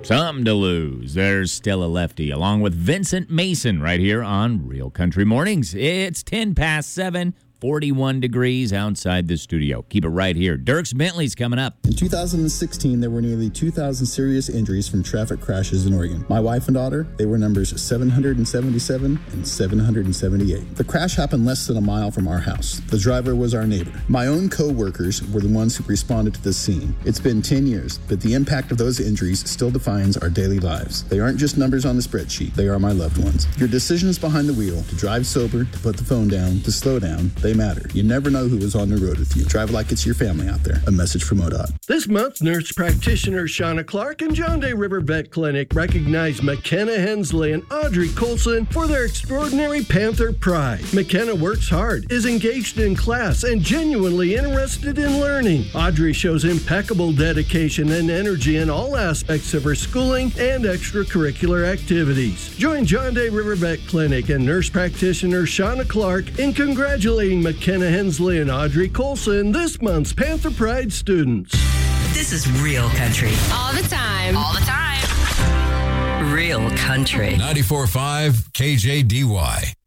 Something to lose. There's still a lefty, along with Vincent Mason, right here on Real Country Mornings. It's 10 past 7, 41 degrees outside the studio. Keep it right here. Dierks Bentley's coming up. In 2016, there were nearly 2,000 serious injuries from traffic crashes in Oregon. My wife and daughter, they were numbers 777 and 778. The crash happened less than a mile from our house. The driver was our neighbor. My own co-workers were the ones who responded to this scene. It's been 10 years, but the impact of those injuries still defines our daily lives. They aren't just numbers on the spreadsheet. They are my loved ones. Your decisions behind the wheel, to drive sober, to put the phone down, to slow down, they matter. You never know who is on the road with you. Drive like it's your family out there. A message from ODOT. This month, nurse practitioner Shauna Clark and John Day River Vet Clinic recognize McKenna Hensley and Audrey Colson for their extraordinary Panther pride. McKenna works hard, is engaged in class, and genuinely interested in learning. Audrey shows impeccable dedication and energy in all aspects of her schooling and extracurricular activities. Join John Day River Vet Clinic and nurse practitioner Shauna Clark in congratulating McKenna Hensley and Audrey Colson, this month's Panther Pride students. This is Real Country. All the time. All the time. Real Country. 94.5 KJDY.